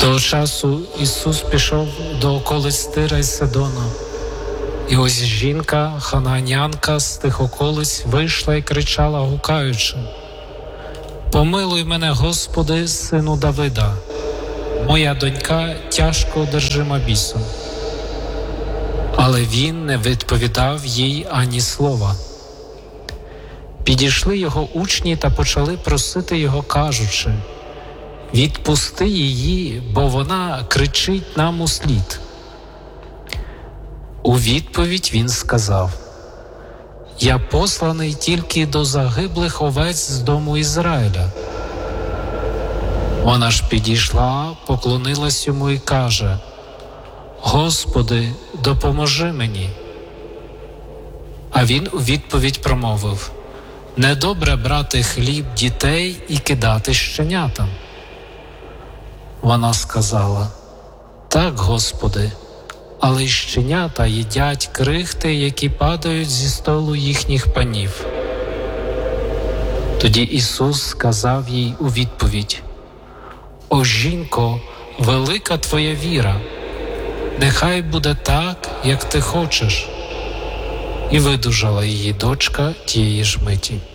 Того часу Ісус пішов до околиць Тира й Сидона. І ось жінка, хананянка з тих околиць, вийшла і кричала, гукаючи: «Помилуй мене, Господи, сину Давида! Моя донька тяжко одержима бісом». Але він не відповідав їй ані слова. Підійшли його учні та почали просити його, кажучи: «Відпусти її, бо вона кричить нам услід». У відповідь він сказав: «Я посланий тільки до загиблих овець з дому Ізраїля». Вона ж підійшла, поклонилась йому і каже: «Господи, допоможи мені». А він у відповідь промовив: «Недобре брати хліб дітей і кидати щенятам». Вона сказала: «Так, Господи, але й щенята їдять крихти, які падають зі столу їхніх панів». Тоді Ісус сказав їй у відповідь: «О, жінко, велика твоя віра! Нехай буде так, як ти хочеш». І видужала її дочка тієї ж миті.